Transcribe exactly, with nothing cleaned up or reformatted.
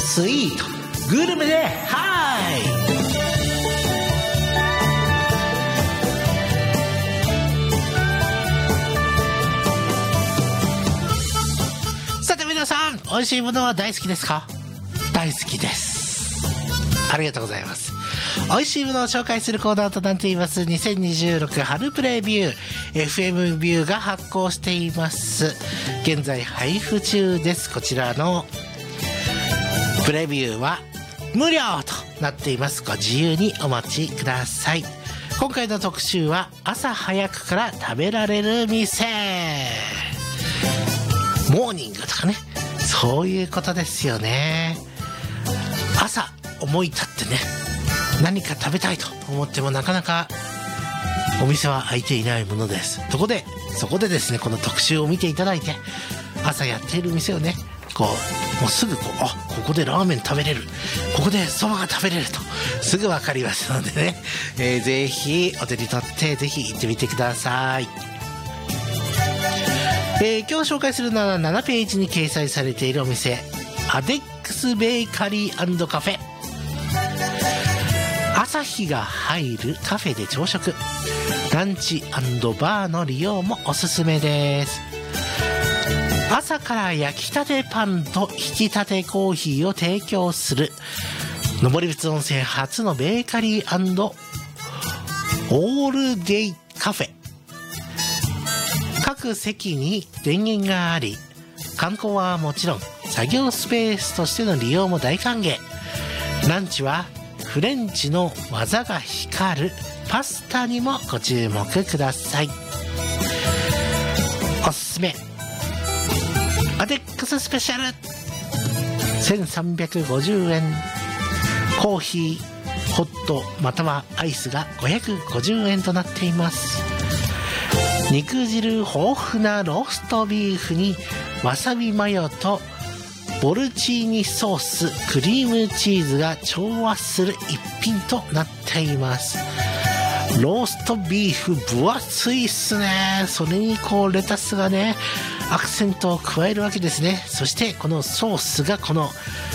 スイートグルメでハイ。さて皆さん、美味しいものは大好きですか？大好きです。ありがとうございます。美味しいものを紹介するコーナーとなっていますにせんにじゅうろく春プレビュー エフエム ビューが発行しています。現在配布中です。こちらのプレビューは無料となっています。ご自由にお待ちください。今回の特集は朝早くから食べられる店、モーニングとかね、そういうことですよね。朝思い立ってね、何か食べたいと思ってもなかなかお店は開いていないものです。そこでそこでですね、この特集を見ていただいて、朝やっている店をね、こうもうすぐこう、あ、ここでラーメン食べれる、ここでそばが食べれるとすぐ分かりますのでね、えー、ぜひお手に取ってぜひ行ってみてください。えー、今日紹介するのはななページに掲載されているお店、アデックスベーカリー&カフェ。朝日が入るカフェで朝食、ランチ&バーの利用もおすすめです。朝から焼きたてパンと引きたてコーヒーを提供する登別温泉初のベーカリー&オールデイカフェ。各席に電源があり、観光はもちろん作業スペースとしての利用も大歓迎。ランチはフレンチの技が光るパスタにもご注目ください。おすすめアデックススペシャルせんさんびゃくごじゅうえん、コーヒーホットまたはアイスがごひゃくごじゅうえんとなっています。肉汁豊富なローストビーフにわさびマヨとボルチーニソース、クリームチーズが調和する一品となっています。ローストビーフ分厚いっすね。それにこうレタスがね、アクセントを加えるわけですね。そしてこのソースがこの